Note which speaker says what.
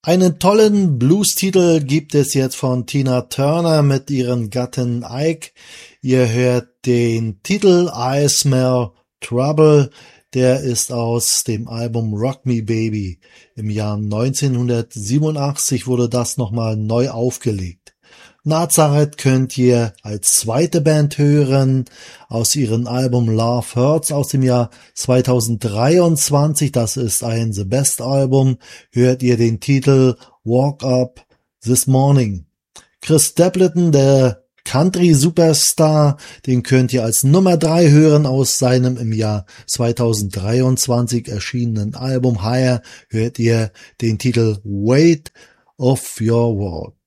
Speaker 1: Einen tollen Blues-Titel gibt es jetzt von Tina Turner mit ihrem Gatten Ike. Ihr hört den Titel I Smell Trouble. Der ist aus dem Album Rock Me Baby. Im Jahr 1987 wurde das nochmal neu aufgelegt. Nazareth könnt ihr als zweite Band hören aus ihrem Album Love Hurts aus dem Jahr 2023. Das ist ein The Best Album. Hört ihr den Titel Walk Up This Morning. Chris Stapleton, der Country Superstar, den könnt ihr als Nummer 3 hören aus seinem im Jahr 2023 erschienenen Album Higher. Hört ihr den Titel Weight of Your World.